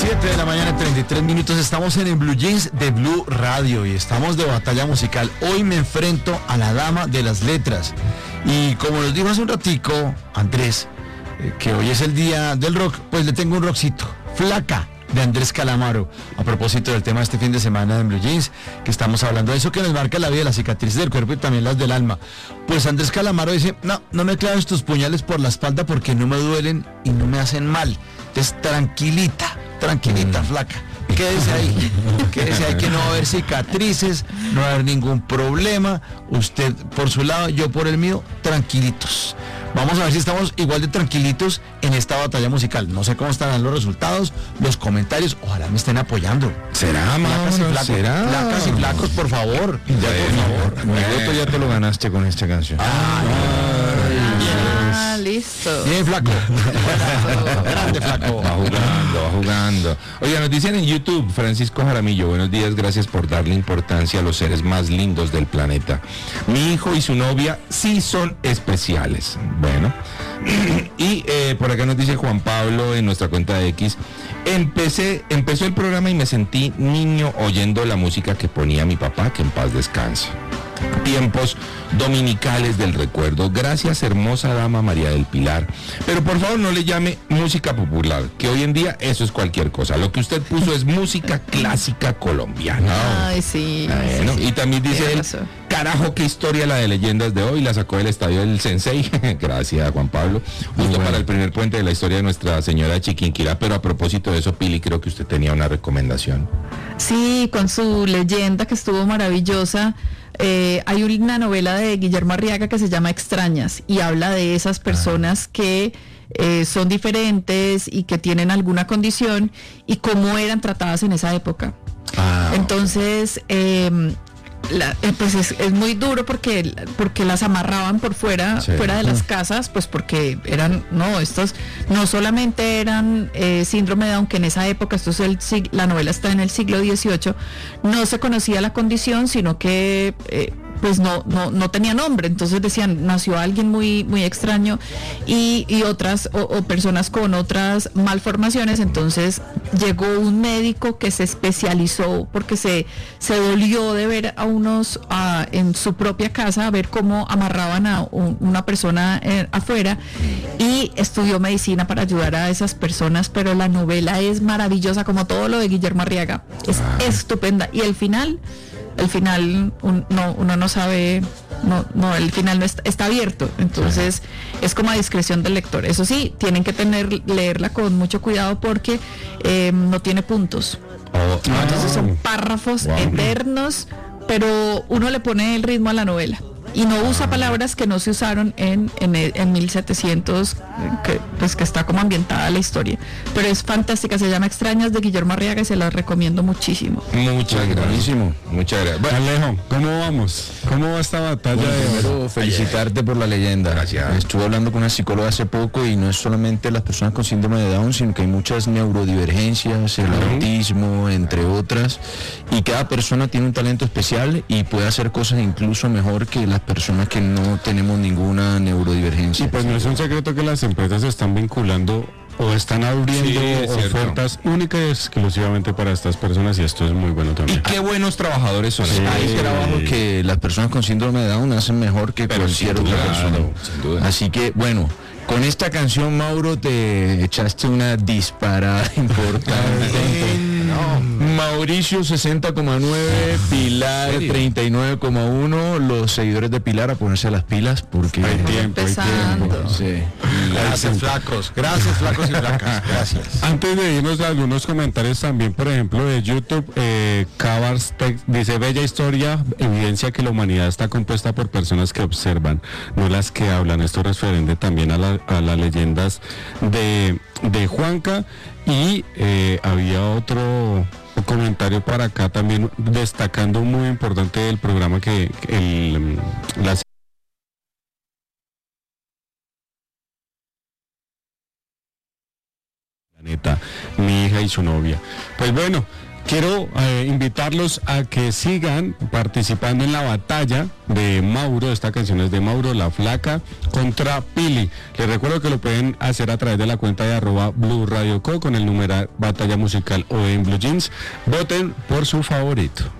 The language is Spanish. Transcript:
7 de la mañana, 33 minutos. Estamos en el Blue Jeans de Blue Radio y estamos de batalla musical. Hoy me enfrento a la dama de las letras. Y como nos dijo hace un ratico Andrés, que hoy es el día del rock, pues le tengo un rockcito. Flaca, de Andrés Calamaro. A propósito del tema de este fin de semana en Blue Jeans, que estamos hablando de eso que nos marca la vida, las cicatrices del cuerpo y también las del alma. Pues Andrés Calamaro dice, no me claves tus puñales por la espalda porque no me duelen y no me hacen mal. Entonces tranquilita, flaca. Quédese ahí que no va a haber cicatrices, no va a haber ningún problema. Usted por su lado, yo por el mío, tranquilitos. Vamos a ver si estamos igual de tranquilitos en esta batalla musical. No sé cómo estarán los resultados, los comentarios. Ojalá me estén apoyando. ¿Será, Mauro? ¿Será? Flacas y flacos, por favor. Por favor. Mi voto ya te lo ganaste con esta canción. Listo. Bien, flaco. Grande, flaco. Va jugando. Oiga, nos dicen en YouTube, Francisco Jaramillo, buenos días, gracias por darle importancia a los seres más lindos del planeta. Mi hijo y su novia sí son especiales. Bueno. Y por acá nos dice Juan Pablo en nuestra cuenta de X. Empezó el programa y me sentí niño oyendo la música que ponía mi papá, que en paz descanse. Tiempos dominicales del recuerdo. Gracias, hermosa dama María del Pilar. Pero por favor no le llame música popular, que hoy en día eso es cualquier cosa. Lo que usted puso es música clásica colombiana. Ay, sí. Bueno, sí. Y también dice él, carajo, qué historia la de leyendas de hoy, la sacó del estadio del Sensei. Gracias, Juan Pablo. Justo para el primer puente de la historia de Nuestra Señora de Chiquinquirá. Pero a propósito de eso, Pili, creo que usted tenía una recomendación. Sí, con su leyenda que estuvo maravillosa. Hay una novela de Guillermo Arriaga que se llama Extrañas y habla de esas personas que son diferentes y que tienen alguna condición y cómo eran tratadas en esa época. Entonces, pues es muy duro porque las amarraban por fuera de las casas, pues porque eran, estos no solamente eran síndrome de Down, que en esa época, la novela está en el siglo XVIII, no se conocía la condición, sino que pues no tenía nombre, entonces decían, nació alguien muy, muy extraño y otras, o personas con otras malformaciones. Entonces llegó un médico que se especializó porque se dolió de ver a unos en su propia casa, a ver cómo amarraban a una persona afuera, y estudió medicina para ayudar a esas personas. Pero la novela es maravillosa, como todo lo de Guillermo Arriaga, es estupenda, y el final uno no sabe, el final no está abierto, entonces es como a discreción del lector. Eso sí, tienen que leerla con mucho cuidado porque no tiene puntos. Entonces son párrafos eternos, pero uno le pone el ritmo a la novela y no usa palabras que no se usaron en 1700, que está como ambientada la historia, pero es fantástica. Se llama Extrañas, de Guillermo Arriaga, y se la recomiendo muchísimo. Muchas gracias. Bueno, Alejo, ¿cómo vamos? ¿Cómo va esta batalla? Primero, felicitarte por la leyenda. Gracias. Estuve hablando con una psicóloga hace poco y no es solamente las personas con síndrome de Down, sino que hay muchas neurodivergencias, el autismo, entre otras, y cada persona tiene un talento especial y puede hacer cosas incluso mejor que las personas que no tenemos ninguna neurodivergencia. Y pues no es un secreto que las empresas se están vinculando o están abriendo ofertas únicas y exclusivamente para estas personas, y esto es muy bueno también. Y qué buenos trabajadores son. Hay trabajo que las personas con síndrome de Down hacen mejor que cualquier otra persona. Sin duda. Así que, bueno, con esta canción, Mauro, te echaste una disparada importante. Mauricio 60,9, Pilar 39,1. Los seguidores de Pilar a ponerse las pilas porque hay tiempo. Sí. Gracias, flacos y flacas. Gracias. Antes de irnos a algunos comentarios también, por ejemplo, de YouTube, Cavars dice: bella historia, evidencia que la humanidad está compuesta por personas que observan, no las que hablan. Esto referente también a las leyendas de Juanca. Y había otro comentario para acá también destacando muy importante del programa que la planeta, mi hija y su novia. Pues bueno, quiero invitarlos a que sigan participando en la batalla de Mauro. Esta canción es de Mauro, La Flaca, contra Pili. Les recuerdo que lo pueden hacer a través de la cuenta de @BluRadioCo con el numeral Batalla Musical o en Blue Jeans. Voten por su favorito.